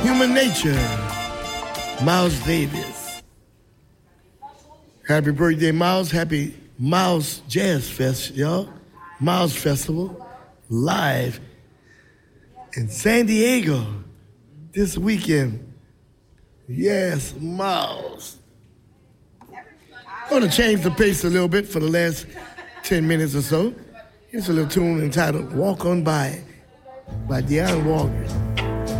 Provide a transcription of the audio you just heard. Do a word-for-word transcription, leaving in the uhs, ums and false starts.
Human Nature, Miles Davis. Happy birthday, Miles. Happy Miles Jazz Fest, y'all. Miles Festival, live in San Diego this weekend. Yes, Miles. I'm going to change the pace a little bit for the last ten minutes or so. Here's a little tune entitled Walk On By by Dionne Warwick.